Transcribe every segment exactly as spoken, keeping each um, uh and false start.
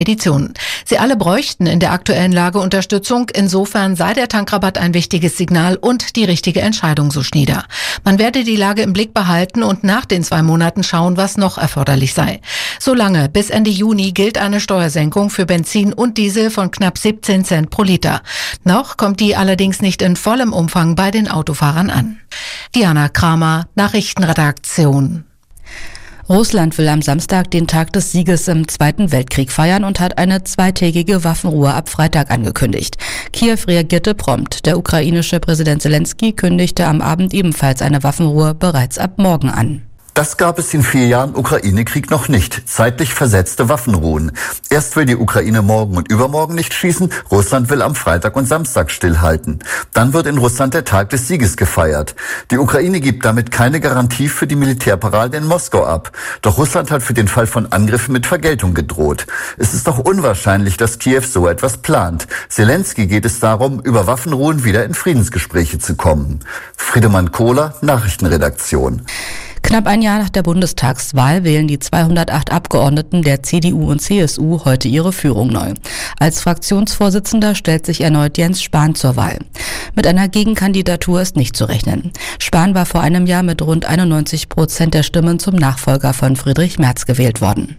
Editionen. Sie alle bräuchten in der aktuellen Lage Unterstützung. Insofern sei der Tankrabatt ein wichtiges Signal und die richtige Entscheidung, so Schnieder. Man werde die Lage im Blick behalten und nach den zwei Monaten schauen, was noch erforderlich sei. Solange bis Ende Juni gilt eine Steuersenkung für Benzin und Diesel von knapp siebzehn Cent pro Liter. Noch kommt die allerdings nicht in vollem Umfang bei den Autofahrern an. Diana Kramer, Nachrichtenredaktion. Russland will am Samstag den Tag des Sieges im Zweiten Weltkrieg feiern und hat eine zweitägige Waffenruhe ab Freitag angekündigt. Kiew reagierte prompt. Der ukrainische Präsident Zelensky kündigte am Abend ebenfalls eine Waffenruhe bereits ab morgen an. Das gab es in vier Jahren Ukraine-Krieg noch nicht. Zeitlich versetzte Waffenruhen. Erst will die Ukraine morgen und übermorgen nicht schießen. Russland will am Freitag und Samstag stillhalten. Dann wird in Russland der Tag des Sieges gefeiert. Die Ukraine gibt damit keine Garantie für die Militärparade in Moskau ab. Doch Russland hat für den Fall von Angriffen mit Vergeltung gedroht. Es ist doch unwahrscheinlich, dass Kiew so etwas plant. Zelensky geht es darum, über Waffenruhen wieder in Friedensgespräche zu kommen. Friedemann Kohler, Nachrichtenredaktion. Knapp ein Jahr nach der Bundestagswahl wählen die zweihundertacht Abgeordneten der C D U und C S U heute ihre Führung neu. Als Fraktionsvorsitzender stellt sich erneut Jens Spahn zur Wahl. Mit einer Gegenkandidatur ist nicht zu rechnen. Spahn war vor einem Jahr mit rund einundneunzig Prozent der Stimmen zum Nachfolger von Friedrich Merz gewählt worden.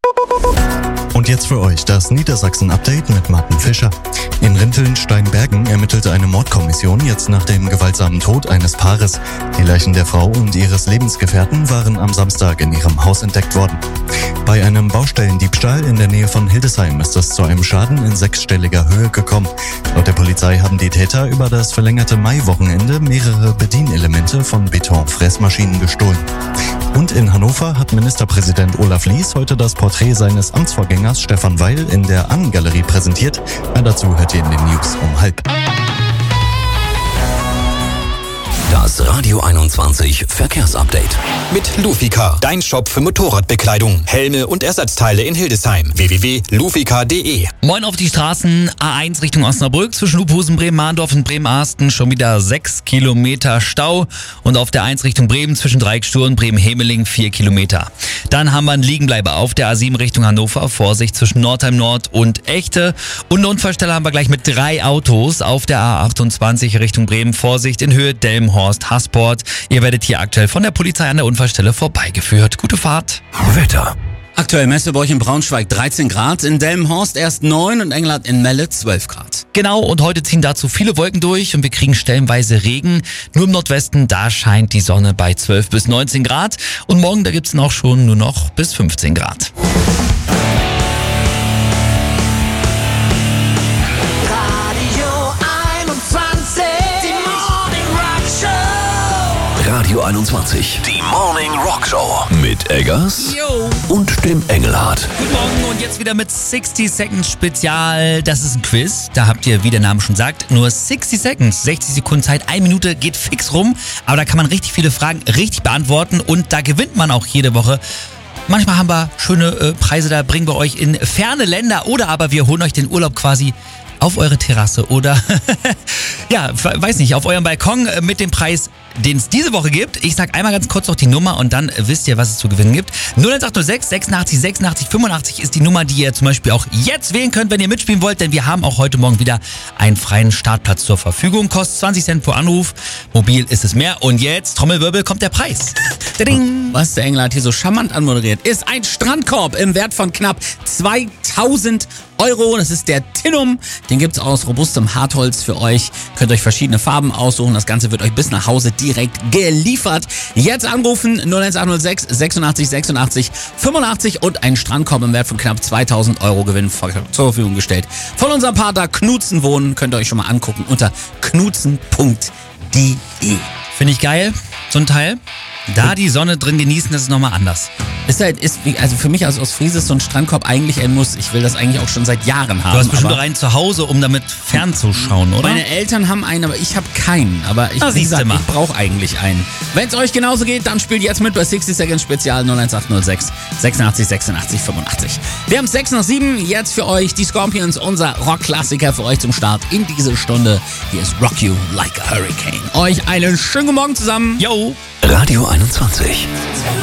Und jetzt für euch das Niedersachsen-Update mit Martin Fischer. In Rinteln-Steinbergen ermittelte eine Mordkommission jetzt nach dem gewaltsamen Tod eines Paares. Die Leichen der Frau und ihres Lebensgefährten waren am Samstag in ihrem Haus entdeckt worden. Bei einem Baustellendiebstahl in der Nähe von Hildesheim ist es zu einem Schaden in sechsstelliger Höhe gekommen. Laut der Polizei haben die Täter über das verlängerte Maiwochenende mehrere Bedienelemente von Betonfräsmaschinen gestohlen. Und in Hannover hat Ministerpräsident Olaf Lies heute das Porträt seines Amtsvorgängers Stefan Weil in der Annengalerie präsentiert. Mehr dazu hört ihr in den News um halb. Das Radio einundzwanzig Verkehrsupdate. Mit Luficar, dein Shop für Motorradbekleidung, Helme und Ersatzteile in Hildesheim. w w w punkt luficar punkt d e. Moin auf die Straßen. A eins Richtung Osnabrück zwischen Uphusen, Bremen-Mahndorf und Bremen-Arsten schon wieder sechs Kilometer Stau. Und auf der eins Richtung Bremen zwischen Dreieckstur und Bremen-Hemeling vier Kilometer. Dann haben wir einen Liegenbleiber auf der A sieben Richtung Hannover. Vorsicht zwischen Nordheim Nord und Echte. Und eine Unfallstelle haben wir gleich mit drei Autos auf der A achtundzwanzig Richtung Bremen. Vorsicht in Höhe Delmenhorst, Hasport. Ihr werdet hier aktuell von der Polizei an der Unfallstelle vorbeigeführt. Gute Fahrt. Wetter. Aktuell Messeburg in Braunschweig dreizehn Grad, in Delmenhorst erst neun und Engelhardt in Melle zwölf Grad. Genau, und heute ziehen dazu viele Wolken durch und wir kriegen stellenweise Regen. Nur im Nordwesten, da scheint die Sonne bei zwölf bis neunzehn Grad. Und morgen, da gibt's auch schon nur noch bis fünfzehn Grad. Radio einundzwanzig, die Morning Rock Show mit Eggers Yo. und dem Engelhardt. Guten Morgen und jetzt wieder mit sixty Seconds Spezial. Das ist ein Quiz, da habt ihr, wie der Name schon sagt, nur sixty Seconds, sechzig Sekunden Zeit, eine Minute geht fix rum. Aber da kann man richtig viele Fragen richtig beantworten und da gewinnt man auch jede Woche. Manchmal haben wir schöne äh, Preise, da bringen wir euch in ferne Länder oder aber wir holen euch den Urlaub quasi auf eure Terrasse oder, ja, weiß nicht, auf eurem Balkon mit dem Preis, den es diese Woche gibt. Ich sag einmal ganz kurz noch die Nummer und dann wisst ihr, was es zu gewinnen gibt. null eins acht null sechs sechsundachtzig sechsundachtzig fünfundachtzig ist die Nummer, die ihr zum Beispiel auch jetzt wählen könnt, wenn ihr mitspielen wollt, denn wir haben auch heute Morgen wieder einen freien Startplatz zur Verfügung. Kostet zwanzig Cent pro Anruf, mobil ist es mehr und jetzt, Trommelwirbel, kommt der Preis. Was der Engelhardt hier so charmant anmoderiert, ist ein Strandkorb im Wert von knapp zweitausend Euro. Das ist der Tinum. Den gibt's aus robustem Hartholz für euch. Könnt euch verschiedene Farben aussuchen. Das Ganze wird euch bis nach Hause direkt geliefert. Jetzt anrufen null eins acht null sechs sechsundachtzig sechsundachtzig fünfundachtzig und einen Strandkorb im Wert von knapp zweitausend Euro Gewinn zur Verfügung gestellt. Von unserem Partner Knutzen Wohnen könnt ihr euch schon mal angucken unter knutzen punkt d e. Finde ich geil, so ein Teil. Da die Sonne drin genießen, das ist nochmal anders. Ist halt, ist, also für mich als aus Friese ist so ein Strandkorb eigentlich ein Muss. Ich will das eigentlich auch schon seit Jahren haben. Du hast bestimmt rein zu Hause, um damit fernzuschauen, oder? Meine Eltern haben einen, aber ich habe keinen. Aber ich, wie gesagt, ich brauche eigentlich einen. Wenn es euch genauso geht, dann spielt jetzt mit bei sixty Seconds Spezial null eins acht null sechs sechsundachtzig sechsundachtzig fünfundachtzig. Wir haben sechs nach sieben, jetzt für euch die Scorpions, unser Rockklassiker für euch zum Start in diese Stunde. Hier ist Rock You Like a Hurricane. Euch einen schönen Morgen zusammen. Yo! Radio einundzwanzig.